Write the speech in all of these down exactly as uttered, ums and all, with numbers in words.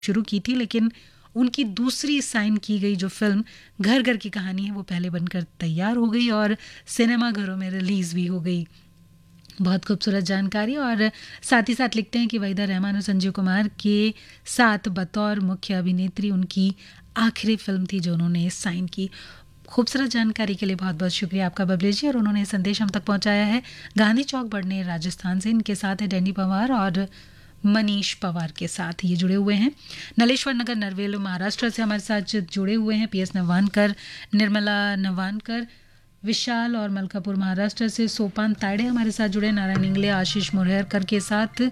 शुरू की थी, लेकिन उनकी दूसरी साइन की गई जो फिल्म घर घर की कहानी है वो पहले बनकर तैयार हो गई और सिनेमा घरों में रिलीज़ भी हो गई। बहुत खूबसूरत जानकारी। और साथ ही साथ लिखते हैं कि वहीदा रहमान और संजीव कुमार के साथ बतौर मुख्य अभिनेत्री उनकी आखिरी फिल्म थी जो उन्होंने साइन की। खूबसूरत जानकारी के लिए बहुत बहुत शुक्रिया आपका बबली जी। और उन्होंने संदेश हम तक पहुंचाया है गांधी चौक बढ़ने राजस्थान से। इनके साथ है डैनी पवार और मनीष पवार के साथ ये जुड़े हुए हैं। नलेश्वर नगर नरवेल महाराष्ट्र से हमारे साथ जुड़े हुए हैं पी एस नवानकर, निर्मला नवानकर, विशाल और मलकापुर महाराष्ट्र से सोपान ताड़े हमारे साथ जुड़े, नारायण इंगले, आशीष मुरहरकर के साथ।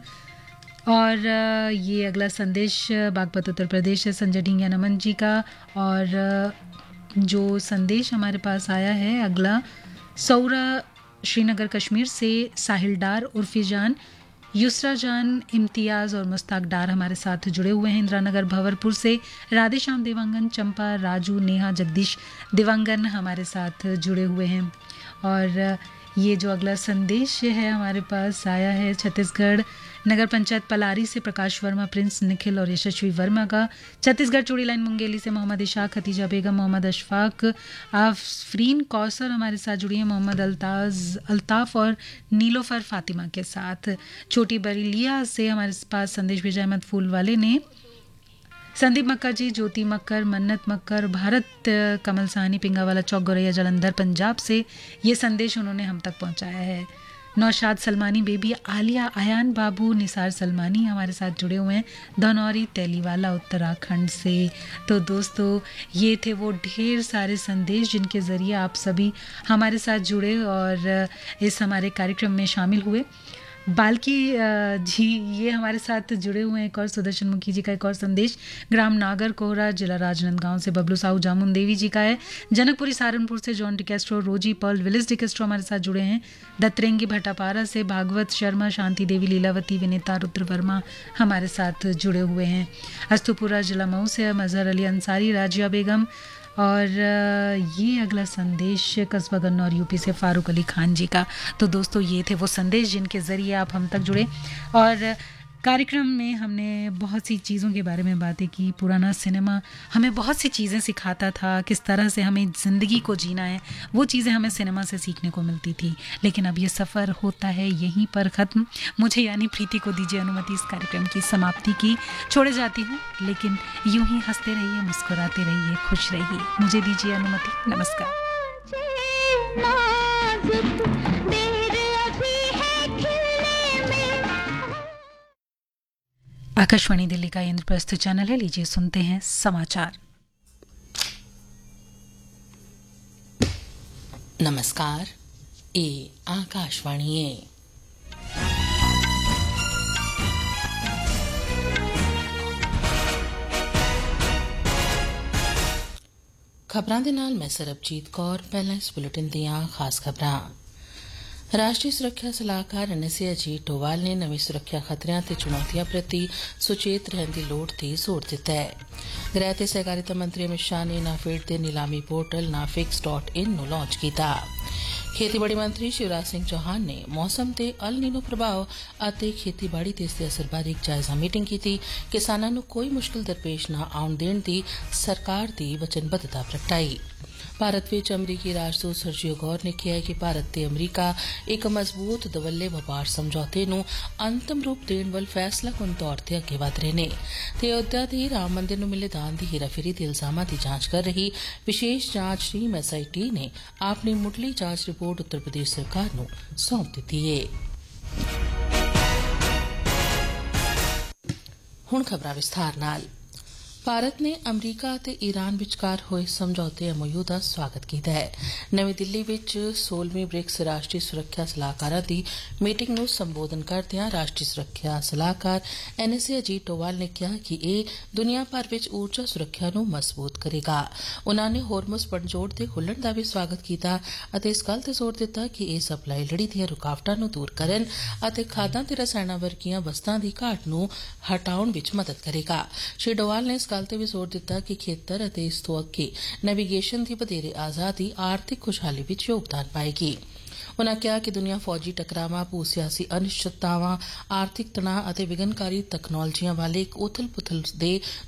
और ये अगला संदेश बागपत उत्तर प्रदेश से संजय ढींगिया नमन जी का। और जो संदेश हमारे पास आया है अगला सौरा श्रीनगर कश्मीर से साहिल डार, उर्फी जान, युसरा जान, इम्तियाज़ और मुस्ताक डार हमारे साथ जुड़े हुए हैं। इंदिरानगर भंवरपुर से राधेश्याम देवांगन, चंपा, राजू, नेहा, जगदीश देवांगन हमारे साथ जुड़े हुए हैं। और ये जो अगला संदेश है हमारे पास आया है छत्तीसगढ़ नगर पंचायत पलारी से प्रकाश वर्मा, प्रिंस निखिल और यशस्वी वर्मा का। छत्तीसगढ़ चूड़ी लाइन मुंगेली से मोहम्मद इशाक, खतीजा बेगम, मोहम्मद अशफाक, आफरीन कौसर हमारे साथ जुड़ी हैं, मोहम्मद अल्ताज अल्ताफ़ और नीलोफर फातिमा के साथ। छोटी बरेलिया से हमारे पास संदेश भेजा अहमद फूल वाले ने। संदीप मक्कर जी, ज्योति मक्कर, मन्नत मक्कर, भारत कमल साहनी, पिंगावाला चौक, गोरैया जलंधर पंजाब से ये संदेश उन्होंने हम तक पहुंचाया है। नौशाद सलमानी बेबी, आलिया, अयान बाबू, निसार सलमानी हमारे साथ जुड़े हुए हैं धनौरी तेलीवाला उत्तराखंड से। तो दोस्तों ये थे वो ढेर सारे संदेश जिनके ज़रिए आप सभी हमारे साथ जुड़े और इस हमारे कार्यक्रम में शामिल हुए। बाल्की जी ये हमारे साथ जुड़े हुए हैं। एक और सुदर्शन मुखी जी का एक और संदेश ग्राम नागर कोहरा, जिला राजनांदगांव से बबलू साहू जामुन देवी जी का है। जनकपुरी सहारनपुर से जॉन डिकेस्ट्रो, रोजी पर्ल, विलिस डिकेस्ट्रो हमारे साथ जुड़े हैं। दत्रेंगी भट्टापारा से भागवत शर्मा, शांति देवी, लीलावती, विनीता, रुद्र वर्मा हमारे साथ जुड़े हुए हैं। अस्तुपुरा जिला मऊ से मजहर अली अंसारी, राजिया बेगम। और ये अगला संदेश कस्बा गन्नौर यूपी से फारूक अली खान जी का। तो दोस्तों ये थे वो संदेश जिनके ज़रिए आप हम तक जुड़े। और कार्यक्रम में हमने बहुत सी चीज़ों के बारे में बातें की। पुराना सिनेमा हमें बहुत सी चीज़ें सिखाता था, किस तरह से हमें ज़िंदगी को जीना है, वो चीज़ें हमें सिनेमा से सीखने को मिलती थी। लेकिन अब ये सफ़र होता है यहीं पर ख़त्म। मुझे यानी प्रीति को दीजिए अनुमति इस कार्यक्रम की समाप्ति की। छोड़े जाती हूँ, लेकिन यूं ही हंसते रहिए, मुस्कुराते रहिए, खुश रहिए। मुझे दीजिए अनुमति। नमस्कार। आकाशवाणी दिल्ली का इंद्रप्रस्थ चैनल है। लीजिए सुनते हैं समाचार। नमस्कार, ये आकाशवाणी है। खबरां दे नाल मैं सरबजीत कौर। पहला इस बुलेटिन दियां खास खबरां। राष्ट्रीय सुरक्षा सलाहकार N S A Ajit Doval ने नवीं सुरक्षा खतरियां ते चुनौतियां प्रति सुचेत रहने की लोड़ ते जोर दिता है। गृह ते सहकारिता मंत्री अमित शाह ने नाफेड दे नीलामी पोर्टल नाफिक्स डॉट इन नूं लॉन्च कीता। खेतीबाड़ी मंत्री शिवराज सिंह चौहान ने मौसम ते अल नीनो प्रभाव ਅਤੇ ਖੇਤੀਬਾੜੀ ਤੇ ਇਸ ਦੇ ਅਸਰ ਬਾਰੇ ਇੱਕ ਜਾਇਜ਼ਾ ਮੀਟਿੰਗ ਕੀਤੀ। ਕਿਸਾਨਾਂ ਨੂੰ ਕੋਈ ਮੁਸ਼ਕਿਲ ਦਰਪੇਸ਼ ਨਾ ਆਉਣ ਦੇਣ ਦੀ ਸਰਕਾਰ ਦੀ ਵਚਨਬੱਧਤਾ ਪ੍ਰਗਟਾਈ। ਭਾਰਤ ਵਿੱਚ ਅਮਰੀਕੀ ਰਾਜਦੂਤ ਸਰਜੀਓ ਗੌਰ ਨੇ ਕਿਹਾ ਕਿ ਭਾਰਤ ਤੇ ਅਮਰੀਕਾ ਇੱਕ ਮਜ਼ਬੂਤ ਦਵੱਲੇ ਵਪਾਰ ਸਮਝੌਤੇ ਨੂੰ ਅੰਤਮ ਰੂਪ ਦੇਣ ਵੱਲ ਫੈਸਲਾਕੁੰਨ ਤੌਰ ਤੇ ਅੱਗੇ ਵਧ ਰਹੇ ਨੇ ਤੇ ਅਯੋਧਿਆ ਦੇ ਰਾਮ ਮੰਦਿਰ ਨੂੰ ਮਿਲੇ ਦਾਨ ਦੀ ਹੇਰਾਫੇਰੀ ਦੇ ਇਲਜ਼ਾਮਾਂ ਦੀ ਜਾਂਚ ਕਰ ਰਹੀ ਵਿਸ਼ੇਸ਼ ਜਾਂਚ ਟੀਮ ਐਸ ਆਈ ਟੀ ਨੇ ਆਪਣੀ ਮੁੱਢਲੀ ਜਾਂਚ ਰਿਪੋਰਟ ਉੱਤਰ ਪ੍ਰਦੇਸ਼ ਸਰਕਾਰ ਨੂੰ ਸੌਂਪ ਦਿੱਤੀ ਹੈ। ਹੁਣ ਖਬਰਾਂ ਵਿਸਥਾਰ ਨਾਲ। ਭਾਰਤ ਨੇ ਅਮਰੀਕਾ ਅਤੇ ਈਰਾਨ ਵਿਚਕਾਰ ਹੋਏ ਸਮਝੌਤੇ ਐਮਓਯੂ ਦਾ ਸਵਾਗਤ ਕੀਤਾ ਹੈ। ਨਵੀਂ ਦਿੱਲੀ ਵਿੱਚ ਸੋਲਵੀਂ ਬ੍ਰਿਕਸ ਰਾਸ਼ਟਰੀ ਸੁਰੱਖਿਆ ਸਲਾਹਕਾਰਾਂ ਦੀ ਮੀਟਿੰਗ ਨੂੰ ਸੰਬੋਧਨ ਕਰਦਿਆਂ ਰਾਸ਼ਟਰੀ ਸੁਰੱਖਿਆ ਸਲਾਹਕਾਰ N S A Ajit Doval ਨੇ ਕਿਹਾ ਕਿ ਇਹ ਦੁਨੀਆ ਭਰ ਵਿੱਚ ਊਰਜਾ ਸੁਰੱਖਿਆ ਨੂੰ ਮਜ਼ਬੂਤ ਕਰੇਗਾ। ਉਨ੍ਹਾਂ ਨੇ ਹੋਰਮੁਜ਼ ਪਣਜੋੜ ਦੇ ਖੁੱਲ੍ਹਣ ਦਾ ਵੀ ਸਵਾਗਤ ਕੀਤਾ ਅਤੇ ਇਸ ਗੱਲ ਤੇ ਜ਼ੋਰ ਦਿੱਤਾ ਕਿ ਇਹ ਸਪਲਾਈ ਲੜੀ ਦੀਆਂ ਰੁਕਾਵਟਾਂ ਨੂੰ ਦੂਰ ਕਰਨ ਅਤੇ ਖਾਦਾਂ ਤੇ ਰਸਾਇਣਾਂ ਵਰਗੀਆਂ ਵਸਤਾਂ ਦੀ ਘਾਟ ਨੂੰ ਹਟਾਉਣ ਵਿੱਚ ਮਦਦ ਕਰੇਗਾ। ਸ਼੍ਰੀ ਡੋਵਾਲ ਨੇ ਇਸ ਗੱਲ ਤੇ ਵੀ ਜ਼ੋਰ ਦਿੱਤਾ ਕਿ ਖੇਤਰ ਅਤੇ ਇਸ ਤੋਂ ਅੱਗੇ ਨੈਵੀਗੇਸ਼ਨ ਦੀ ਵਧੇਰੇ ਆਜ਼ਾਦੀ ਆਰਥਿਕ ਖੁਸ਼ਹਾਲੀ ਵਿੱਚ ਯੋਗਦਾਨ ਪਾਏਗੀ। ਉਨ੍ਹਾਂ ਕਿਹਾ ਕਿ ਦੁਨੀਆ ਫੌਜੀ ਟਕਰਾਵਾਂ, ਭੂ ਸਿਆਸੀ ਅਨਿਸ਼ਚਿਤਤਾਵਾਂ, ਆਰਥਿਕ ਤਣਾਅ ਅਤੇ ਵਿਘਨਕਾਰੀ ਤਕਨਾਲੋਜੀਆਂ ਵਾਲੇ ਇੱਕ ਉਥਲ-ਪੁਥਲ ਦੇ